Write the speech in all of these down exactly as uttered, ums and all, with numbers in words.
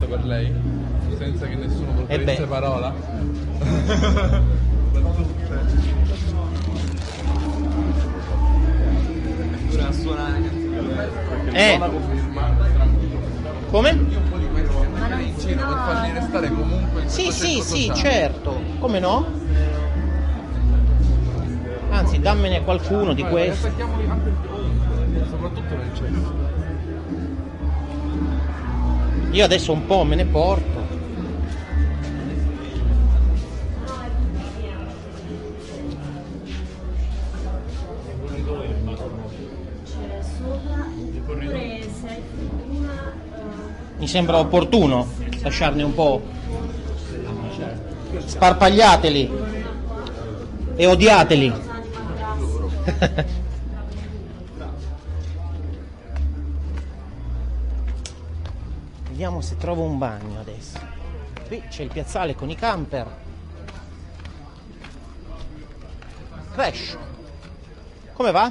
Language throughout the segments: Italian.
per lei, senza che nessuno proferisse parola. A suonare eh come? Ma non si no. Per farli restare comunque in sì sì sì sociale. certo, come no? Anzi dammene qualcuno di questi, Aspettiamoli anche ovunque, soprattutto nel cesso. io adesso un po' me ne porto. Mi sembra opportuno lasciarne un po'. Sparpagliateli e odiateli. Vediamo se trovo un bagno adesso. Qui c'è il piazzale con i camper. Crash. Come va?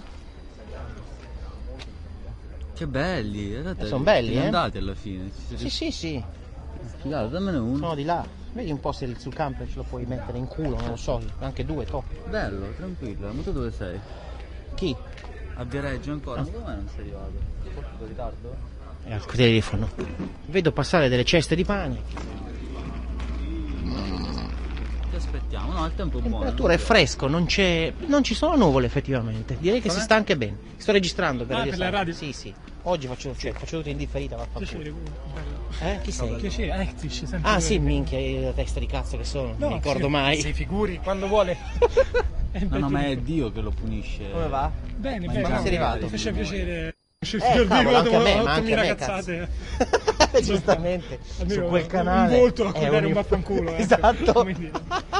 Che belli, guardate, sono belli, siete eh? andati alla fine. Sì, sì, sì. Guarda, dammene uno. Sono di là. Vedi un po' se sul camper ce lo puoi mettere in culo, non lo so, anche due, to. Bello, tranquillo. Ma tu dove sei? Chi? A Viareggio ancora? Ma come non sei arrivato? Forse in ritardo? È al telefono. Vedo passare delle ceste di pane. Ti aspettiamo, no, il tempo è La buono. temperatura è fresco, non c'è. Non ci sono nuvole effettivamente. Direi che si sta anche bene. Sto registrando per, Ah, Radio per la Star. radio? Sì, sì. Oggi faccio, cioè, faccio tutto in differita, vaffanculo. Piacere, bello. Eh? Chi sei? Piacere, Ectish, sempre Ah lui. sì, minchia, io la testa di cazzo che sono, non No, mi ricordo sì, mai. Si figuri, quando vuole. No, no, ma è Dio che lo punisce. Come va? Bene, Ma bene. quando sei arrivato? Mi faceva piacere. Eh, cavolo, anche a me, ma anche a me, cazzate. Giustamente, Almeno su quel un canale volto a è cui dare un un- vaffanculo. ecco. Esatto. Come dire.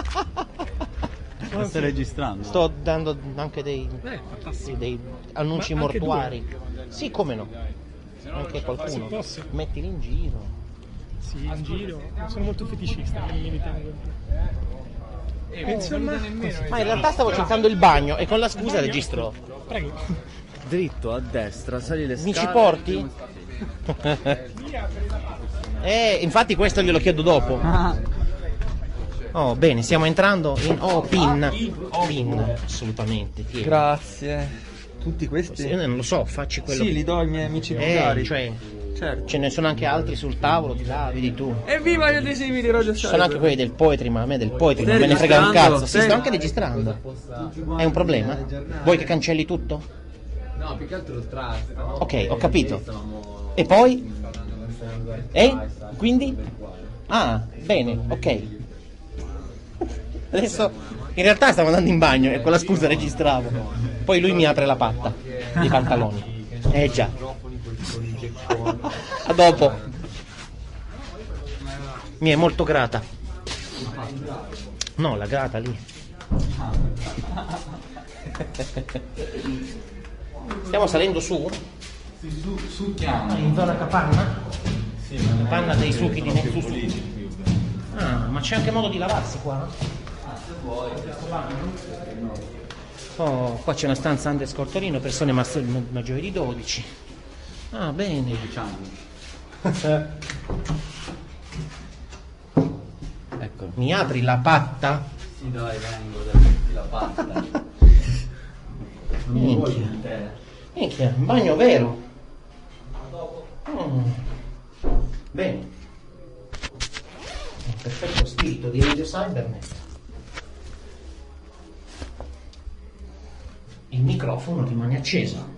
Ma stai registrando? Sto dando anche dei, Eh, fantastico. sì, dei annunci Ma anche mortuari. Sì, come no? Anche Se qualcuno. posso. Mettili in giro. Sì, in giro. Sono molto feticista, non mi ritengo. E insomma, così. Ma in realtà stavo cercando il bagno e con la scusa registro. Prego. Dritto a destra, sali le scale. Mi ci porti? Eh, infatti questo glielo chiedo dopo. Ah, Oh, bene, stiamo entrando in... Oh, pin. Pin, assolutamente. tieni. grazie. Tutti questi? Io non lo so, facci quello Sì, che... li do ai miei amici Eh, bulgari. cioè, Certo. ce ne sono anche altri sul tavolo, di là, vedi tu. Evviva gli adesivi di Radio Ci sono anche quelli del poetry, ma a me del poetry non me ne frega un cazzo. Sì, sto anche registrando. È un problema? Vuoi che cancelli tutto? No, più che altro il trust. Ok, ho capito. E poi? Eh? Quindi? Ah, bene, ok. Adesso in realtà stavo andando in bagno e con la scusa registravo. Poi lui mi apre la patta dei pantaloni. Eh già. A dopo. Mi è molto grata. No, la grata lì. Stiamo salendo su? Su, su chiama. In zona Capanna? Capanna dei succhi di Nessuno. Ah, ma c'è anche modo di lavarsi qua? Oh, qua c'è una stanza underscore Torino, persone mas- maggiori di dodici. Ah, bene. Ecco. Mi apri la patta? Sì, dai, vengo, dai, la pasta. Minchia. Minchia, un bagno vero. Mm. Bene. Un perfetto spirito di Radio Cybernet. Il microfono rimane acceso.